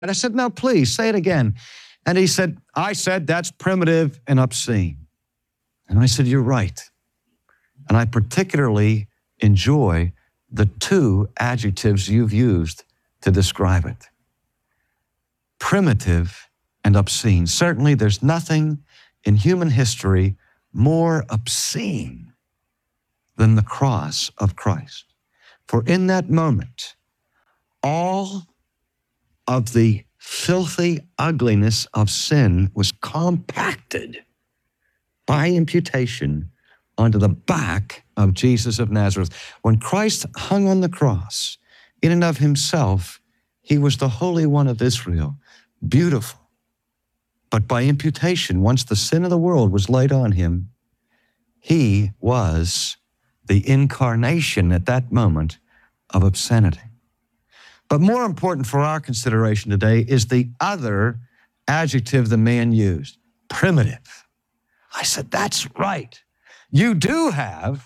And I said, no, please, say it again. And he said, I said, that's primitive and obscene. And I said, you're right. And I particularly enjoy the two adjectives you've used to describe it. Primitive and obscene. Certainly there's nothing in human history more obscene than the cross of Christ. For in that moment, all of the filthy ugliness of sin was compacted by imputation onto the back of Jesus of Nazareth. When Christ hung on the cross, in and of himself, he was the Holy One of Israel, beautiful. But by imputation, once the sin of the world was laid on him, he was the incarnation at that moment of obscenity. But more important for our consideration today is the other adjective the man used, primitive. I said, that's right. You do have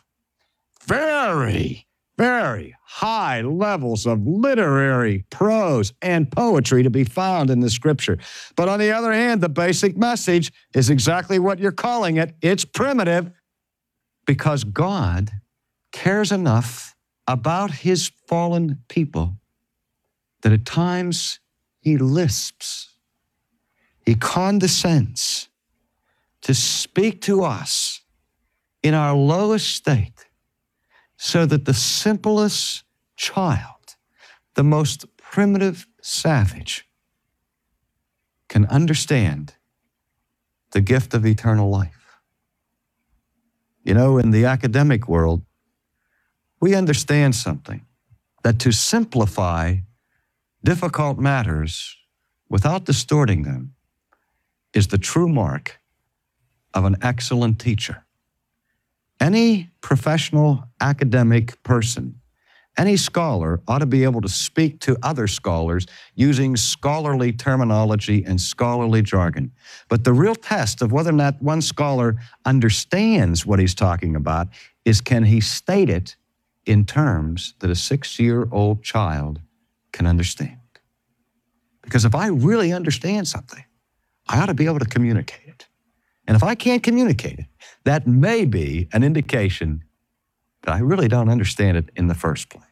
very, very high levels of literary prose and poetry to be found in the Scripture. But on the other hand, the basic message is exactly what you're calling it. It's primitive because God cares enough about his fallen people that at times he lisps, he condescends to speak to us in our lowest state so that the simplest child, the most primitive savage, can understand the gift of eternal life. You know, in the academic world, we understand something, that to simplify difficult matters without distorting them is the true mark of an excellent teacher. Any professional academic person, any scholar ought to be able to speak to other scholars using scholarly terminology and scholarly jargon. But the real test of whether or not one scholar understands what he's talking about is, can he state it in terms that a 6-year-old child can understand? Because if I really understand something, I ought to be able to communicate it. And if I can't communicate it, that may be an indication that I really don't understand it in the first place.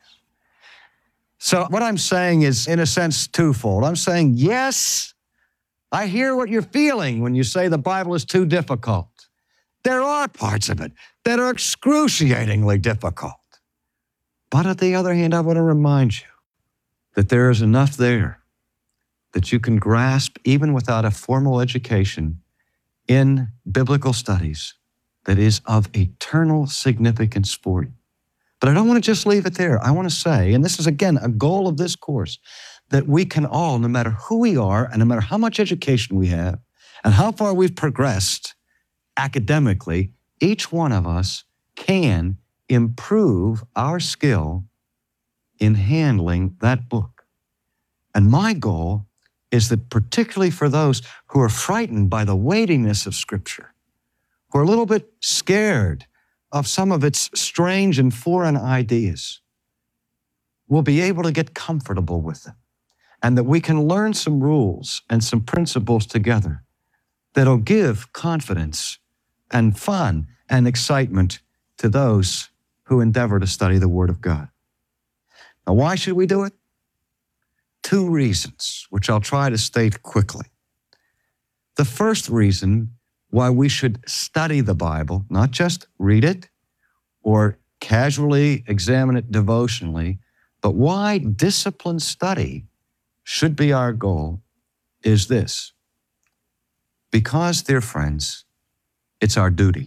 So what I'm saying is, in a sense, twofold. I'm saying, yes, I hear what you're feeling when you say the Bible is too difficult. There are parts of it that are excruciatingly difficult. But on the other hand, I want to remind you that there is enough there that you can grasp even without a formal education in biblical studies that is of eternal significance for you. But I don't want to just leave it there. I want to say, and this is again a goal of this course, that we can all, no matter who we are and no matter how much education we have and how far we've progressed academically, each one of us can improve our skill in handling that book. And my goal is that particularly for those who are frightened by the weightiness of Scripture, who are a little bit scared of some of its strange and foreign ideas, we'll be able to get comfortable with them, and that we can learn some rules and some principles together that'll give confidence and fun and excitement to those who endeavor to study the Word of God. Now, why should we do it? 2 reasons, which I'll try to state quickly. The first reason why we should study the Bible, not just read it or casually examine it devotionally, but why disciplined study should be our goal, is this. Because, dear friends, it's our duty.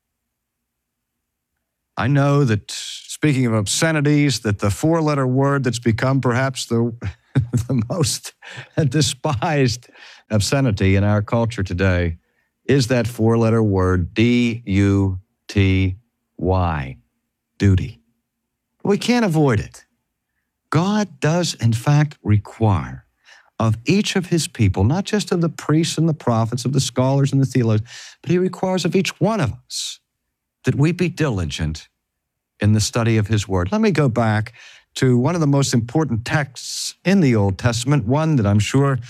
I know that, speaking of obscenities, that the 4-letter word that's become perhaps the most despised obscenity in our culture today is that 4-letter word, D-U-T-Y, duty. We can't avoid it. God does, in fact, require of each of his people, not just of the priests and the prophets, of the scholars and the theologians, but he requires of each one of us that we be diligent in the study of his word. Let me go back to one of the most important texts in the Old Testament, one that I'm sure